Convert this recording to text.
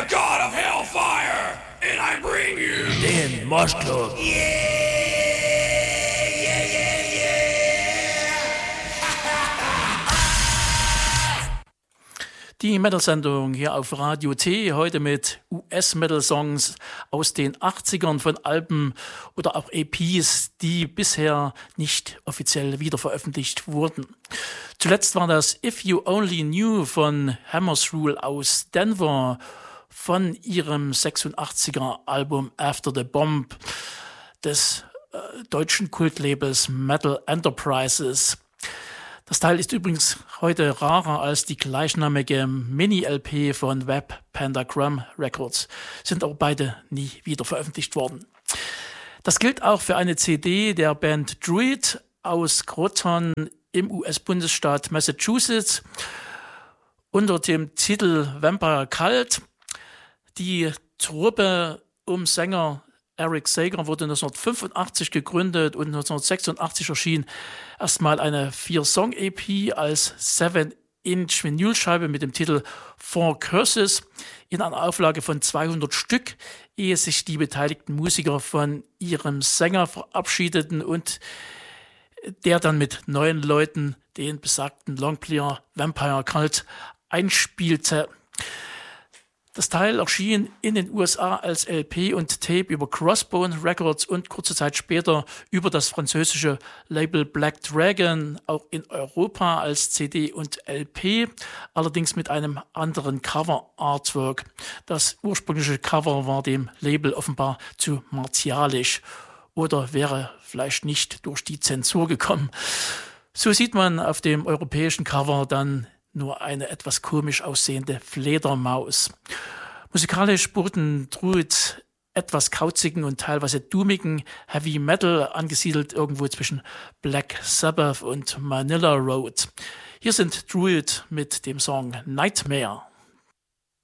the god of hellfire, and I bring you den Mosh Club. Die Metal-Sendung hier auf Radio T, heute mit US-Metal-Songs aus den 80ern von Alben oder auch EPs, die bisher nicht offiziell wiederveröffentlicht wurden. Zuletzt war das If You Only Knew von Hammer's Rule aus Denver von ihrem 86er Album After the Bomb des deutschen Kultlabels Metal Enterprises. Das Teil ist übrigens heute rarer als die gleichnamige Mini-LP von Web Pentagram Records, sind aber beide nie wieder veröffentlicht worden. Das gilt auch für eine CD der Band Druid aus Groton im US-Bundesstaat Massachusetts unter dem Titel Vampire Cult. Die Truppe um Sänger Eric Sager wurde 1985 gegründet und 1986 erschien erstmal eine 4-Song-EP als 7-Inch-Vinylscheibe mit dem Titel Four Curses in einer Auflage von 200 Stück, ehe sich die beteiligten Musiker von ihrem Sänger verabschiedeten und der dann mit 9 Leuten den besagten Longplayer Vampire Cult einspielte. Das Teil erschien in den USA als LP und Tape über Crossbone Records und kurze Zeit später über das französische Label Black Dragon, auch in Europa als CD und LP, allerdings mit einem anderen Cover-Artwork. Das ursprüngliche Cover war dem Label offenbar zu martialisch oder wäre vielleicht nicht durch die Zensur gekommen. So sieht man auf dem europäischen Cover dann nur eine etwas komisch aussehende Fledermaus. Musikalisch boten Druid etwas kauzigen und teilweise doomigen Heavy Metal, angesiedelt irgendwo zwischen Black Sabbath und Manila Road. Hier sind Druid mit dem Song Nightmare.